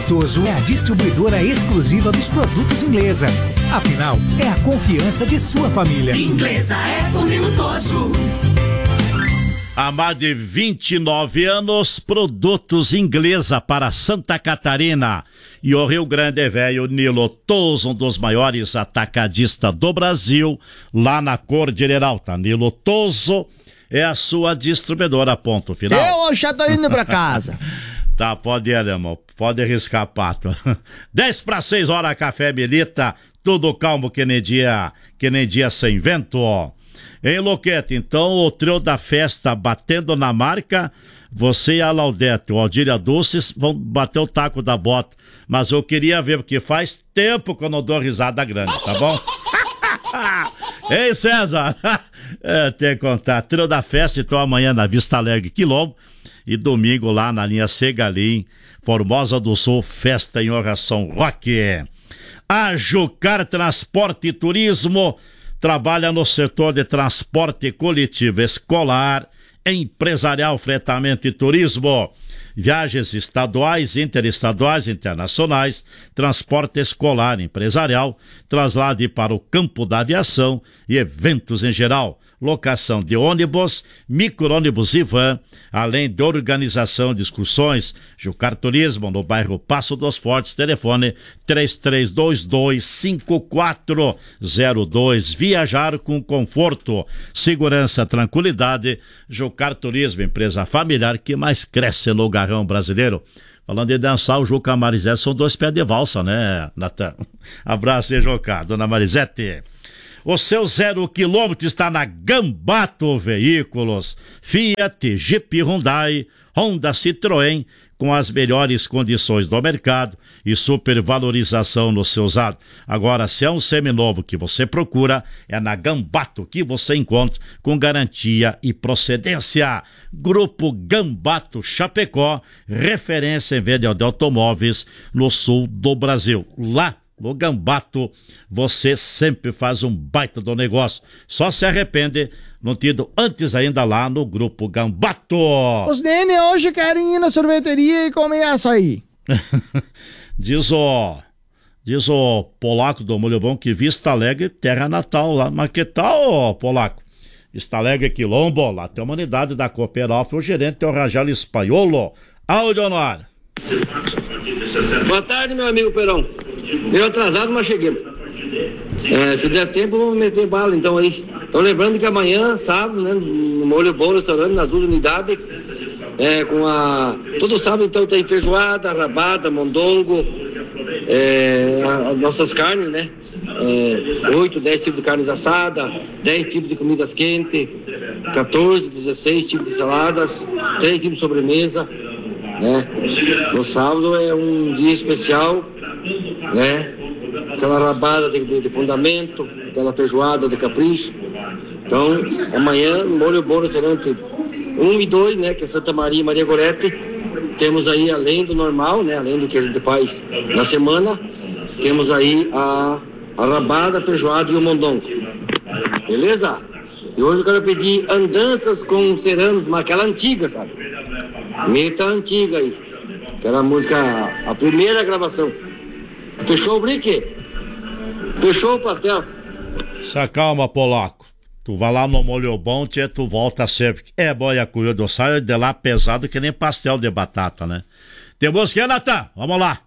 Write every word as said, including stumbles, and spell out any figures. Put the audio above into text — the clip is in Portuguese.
Toso é a distribuidora exclusiva dos produtos Inglesa. Afinal, é a confiança de sua família. Inglesa é comigo Toso. Há mais de vinte e nove anos, produtos Inglesa para Santa Catarina e o Rio Grande Velho. Nilo Toso, um dos maiores atacadistas do Brasil, lá na Cordilheira Alta. Nilo Toso é a sua distribuidora, ponto final. Eu já tô indo pra casa. Tá, pode ir, irmão, pode arriscar, pato. dez para seis horas, café Milita, tudo calmo que nem dia, que nem dia sem vento. Em Loquete, então, o trio da festa batendo na marca, você e a Laudete, o Aldir e a Dulces vão bater o taco da bota, mas eu queria ver, porque faz tempo que eu não dou risada grande, tá bom? Ei, César, é, tem que contar, trio da festa, então amanhã na Vista Alegre Quilombo, e domingo lá na linha Segalim, Formosa do Sul, festa em oração rock. A Jucar Transporte e Turismo trabalha no setor de transporte coletivo escolar, empresarial, fretamento e turismo, viagens estaduais, interestaduais, internacionais, transporte escolar, empresarial, traslade para o campo da aviação e eventos em geral. Locação de ônibus, micro-ônibus e van, além de organização de excursões. Jucar Turismo, no bairro Passo dos Fortes, telefone três três dois dois, cinco quatro zero dois. Viajar com conforto, segurança, tranquilidade. Jucar Turismo, empresa familiar que mais cresce no garrão brasileiro. Falando de dançar, o Juca Marizete são dois pés de valsa, né, Natan? Abraço aí, Juca. Dona Marizete. O seu zero quilômetro está na Gambato Veículos. Fiat, Jeep, Hyundai, Honda, Citroën, com as melhores condições do mercado e supervalorização no seu usado. Agora, se é um seminovo que você procura, é na Gambato que você encontra com garantia e procedência. Grupo Gambato Chapecó, referência em venda de automóveis no sul do Brasil. Lá no Gambato, você sempre faz um baita do negócio. Só se arrepende não tido antes ainda lá no Grupo Gambato. Os nene hoje querem ir na sorveteria e comer açaí. Diz o... Diz o polaco do Molho Bom que Vista Alegre, terra natal lá. Mas que tal, polaco? Vista Alegre Quilombo, lá tem uma unidade da Cooperalfa, o gerente é o Rajal Espaiolo. Áudio no ar. Boa tarde, meu amigo Perão. Eu atrasado, mas cheguei. É, se der tempo, vamos meter bala então aí. Então lembrando que amanhã, sábado, né, no Molho Bom Restaurante, nas duas unidades, é, com a... todo sábado então tem feijoada, rabada, mondongo, é, as nossas carnes, né? É, oito, dez tipos de carnes assadas, dez tipos de comidas quentes, quatorze, dezesseis tipos de saladas, três tipos de sobremesa, né? No sábado é um dia especial, né? Aquela rabada de, de, de fundamento, aquela feijoada de capricho. Então, amanhã, no Molho Bom Restaurante um e dois, né? Que é Santa Maria e Maria Gorete, temos aí, além do normal, né? Além do que a gente faz na semana, temos aí a, a rabada, a feijoada e o mondongo. Beleza? E hoje eu quero pedir andanças com Serranos, mas aquela antiga, sabe? Meta antiga aí. Aquela música, a primeira gravação. Fechou o brique? Fechou o pastel? Se acalma, polaco. Tu vai lá no Molho Bom, tia, tu volta sempre. É boia cuido, sai de lá pesado que nem pastel de batata, né? Tem música, Natan? Vamos lá.